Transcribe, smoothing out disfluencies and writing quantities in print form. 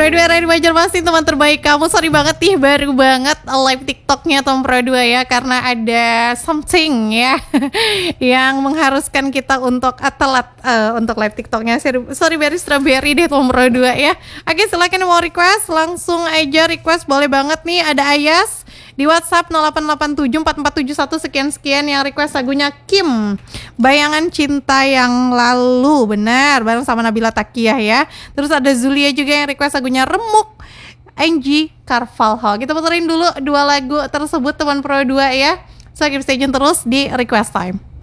Pro 2 Radio Banjarmasin, teman terbaik kamu. Sorry banget nih, baru banget live TikToknya Tom Pro 2 ya, karena ada something ya yang mengharuskan kita untuk telat untuk live TikToknya. Sorry very strawberry deh Tom Pro 2 ya. Oke, silakan mau request, langsung aja request, boleh banget nih. Ada Ayas di WhatsApp 08874471 sekian-sekian yang request lagunya Kim, Bayangan Cinta Yang Lalu, benar, bareng sama Nabila Takiyah ya. Terus ada Zulia juga yang request lagunya Remuk, Angie Carvalho. Kita puterin dulu dua lagu tersebut teman Pro 2 ya. So keep stay tune terus di Request Time.